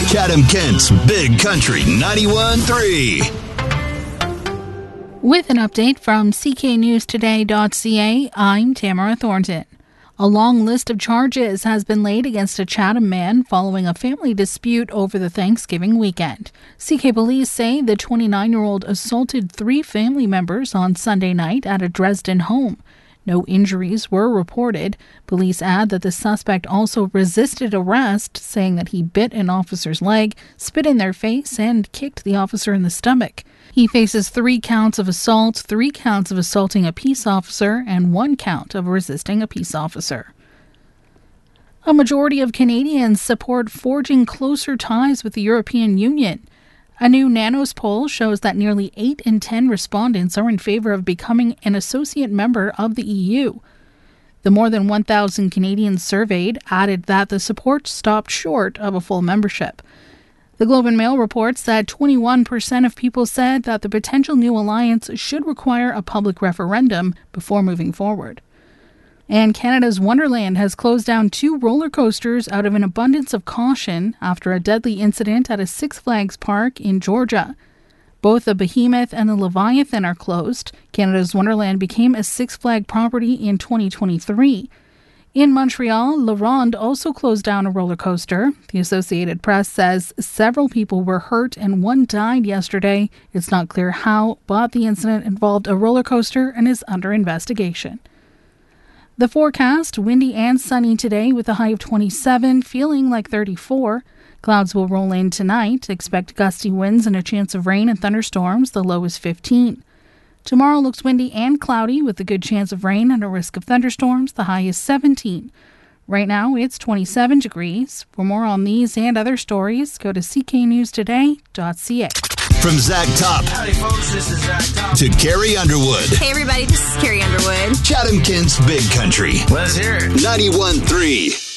Chatham-Kent's Big Country 91.3. With an update from cknewstoday.ca, I'm Tamara Thornton. A long list of charges has been laid against a Chatham man following a family dispute over the Thanksgiving weekend. CK police say the 29-year-old assaulted 3 family members on Sunday night at a Dresden home. No injuries were reported. Police add that the suspect also resisted arrest, saying that he bit an officer's leg, spit in their face, and kicked the officer in the stomach. He faces 3 counts of assault, 3 counts of assaulting a peace officer, and 1 count of resisting a peace officer. A majority of Canadians support forging closer ties with the European Union. A new Nanos poll shows that nearly 8 in 10 respondents are in favor of becoming an associate member of the EU. The more than 1,000 Canadians surveyed added that the support stopped short of a full membership. The Globe and Mail reports that 21% of people said that the potential new alliance should require a public referendum before moving forward. And Canada's Wonderland has closed down 2 roller coasters out of an abundance of caution after a deadly incident at a Six Flags park in Georgia. Both the Behemoth and the Leviathan are closed. Canada's Wonderland became a Six Flag property in 2023. In Montreal, La Ronde also closed down a roller coaster. The Associated Press says several people were hurt and 1 died yesterday. It's not clear how, but the incident involved a roller coaster and is under investigation. The forecast, windy and sunny today with a high of 27, feeling like 34. Clouds will roll in tonight. Expect gusty winds and a chance of rain and thunderstorms. The low is 15. Tomorrow looks windy and cloudy with a good chance of rain and a risk of thunderstorms. The high is 17. Right now, it's 27 degrees. For more on these and other stories, go to cknewstoday.ca. From Zach Top. Howdy, folks. This is Zach Top. To Carrie Underwood. Hey, everybody. This is Carrie Underwood. Chatham-Kent's Big Country. Let's hear it. 91.3.